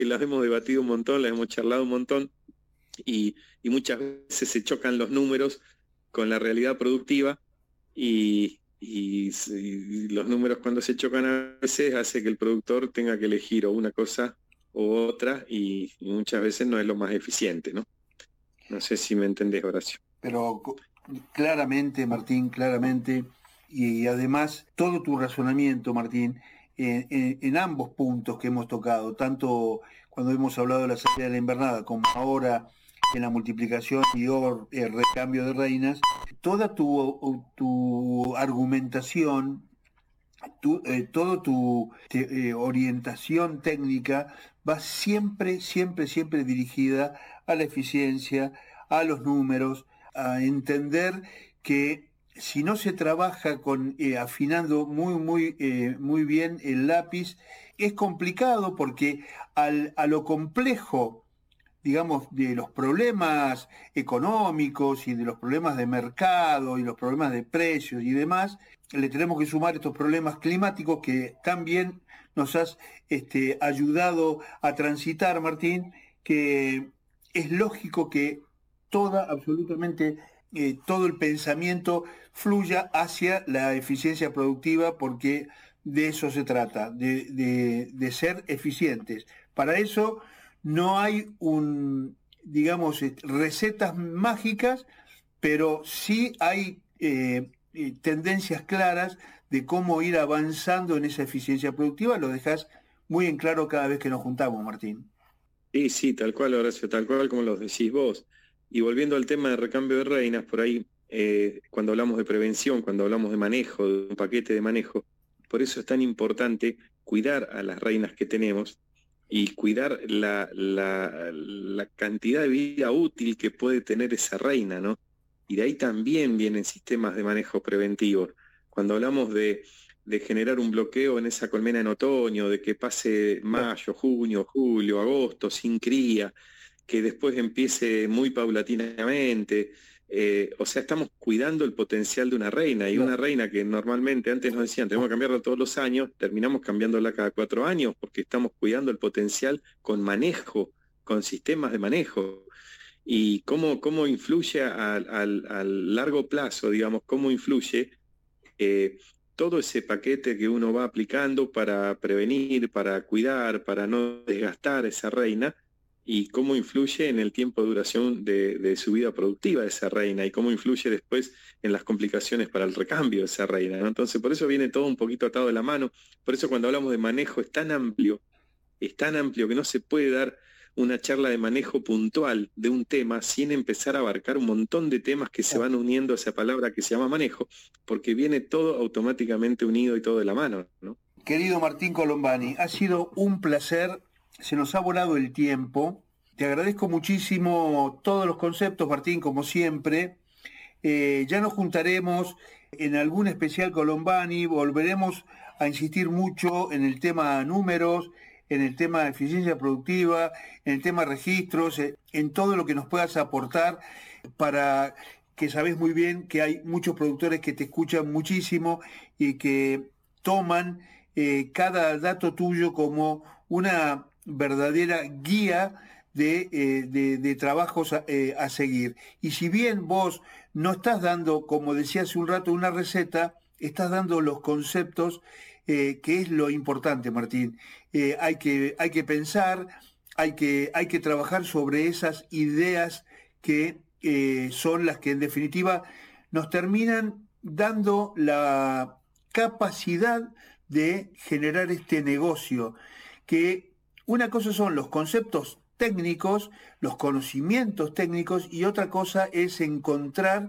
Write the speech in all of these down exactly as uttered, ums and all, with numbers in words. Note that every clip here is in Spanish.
las hemos debatido un montón, las hemos charlado un montón, y, y muchas veces se chocan los números con la realidad productiva, y, y, y los números cuando se chocan a veces hace que el productor tenga que elegir o una cosa u otra, y, y muchas veces no es lo más eficiente, ¿no? No sé si me entendés, Horacio. Pero claramente, Martín, claramente, y además todo tu razonamiento, Martín, en, en, en ambos puntos que hemos tocado, tanto cuando hemos hablado de la salida de la invernada como ahora en la multiplicación y or, el recambio de reinas, toda tu, tu argumentación, tu, eh, toda tu te, eh, orientación técnica va siempre, siempre, siempre dirigida a la eficiencia, a los números, a entender que si no se trabaja con eh, afinando muy muy eh, muy bien el lápiz, es complicado porque al, a lo complejo, digamos, de los problemas económicos y de los problemas de mercado y los problemas de precios y demás, le tenemos que sumar estos problemas climáticos que también nos has este, ayudado a transitar, Martín, que es lógico que toda, absolutamente, eh, todo el pensamiento fluya hacia la eficiencia productiva, porque de eso se trata, de, de, de ser eficientes. Para eso no hay un, digamos, recetas mágicas, pero sí hay eh, eh, tendencias claras de cómo ir avanzando en esa eficiencia productiva. Lo dejas muy en claro cada vez que nos juntamos, Martín. Sí, sí, tal cual, Horacio, tal cual como lo decís vos. Y volviendo al tema de recambio de reinas, por ahí, eh, cuando hablamos de prevención, cuando hablamos de manejo, de un paquete de manejo, por eso es tan importante cuidar a las reinas que tenemos y cuidar la, la, la cantidad de vida útil que puede tener esa reina, ¿no? Y de ahí también vienen sistemas de manejo preventivos. Cuando hablamos de de generar un bloqueo en esa colmena en otoño, de que pase mayo, junio, julio, agosto sin cría, que después empiece muy paulatinamente. Eh, o sea, estamos cuidando el potencial de una reina, y una reina que normalmente antes nos decían tenemos que cambiarla todos los años, terminamos cambiándola cada cuatro años porque estamos cuidando el potencial con manejo, con sistemas de manejo. Y cómo, cómo influye al, al, al largo plazo, digamos, cómo influye eh, todo ese paquete que uno va aplicando para prevenir, para cuidar, para no desgastar esa reina, y cómo influye en el tiempo de duración de, de su vida productiva de esa reina, y cómo influye después en las complicaciones para el recambio de esa reina, ¿no? Entonces, por eso viene todo un poquito atado de la mano. Por eso cuando hablamos de manejo es tan amplio, es tan amplio que no se puede dar una charla de manejo puntual de un tema sin empezar a abarcar un montón de temas que se van uniendo a esa palabra que se llama manejo, porque viene todo automáticamente unido y todo de la mano, ¿no? Querido Martín Colombani, ha sido un placer, se nos ha volado el tiempo, te agradezco muchísimo todos los conceptos, Martín, como siempre. Eh, ya nos juntaremos en algún especial Colombani, volveremos a insistir mucho en el tema números, en el tema de eficiencia productiva, en el tema registros, en todo lo que nos puedas aportar, para que sabés muy bien que hay muchos productores que te escuchan muchísimo y que toman eh, cada dato tuyo como una verdadera guía de, eh, de, de trabajos a, eh, a seguir. Y si bien vos no estás dando, como decía hace un rato, una receta, estás dando los conceptos, eh, que es lo importante, Martín. Eh, hay que, hay que pensar, hay que, hay que trabajar sobre esas ideas que eh, son las que en definitiva nos terminan dando la capacidad de generar este negocio, que una cosa son los conceptos técnicos, los conocimientos técnicos, y otra cosa es encontrar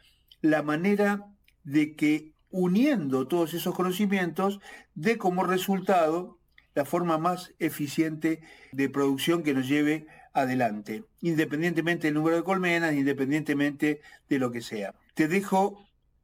la manera de que, uniendo todos esos conocimientos, dé como resultado la forma más eficiente de producción que nos lleve adelante, independientemente del número de colmenas, independientemente de lo que sea. Te dejo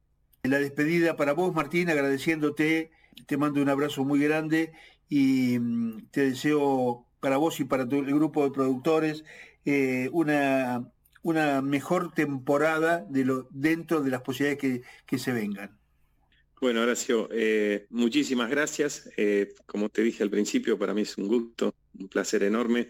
la despedida para vos, Martín, agradeciéndote, te mando un abrazo muy grande y mm, te deseo para vos y para tu, el grupo de productores eh, una, una mejor temporada de lo, dentro de las posibilidades que, que se vengan. Bueno, Horacio, eh, muchísimas gracias. Eh, como te dije al principio, para mí es un gusto, un placer enorme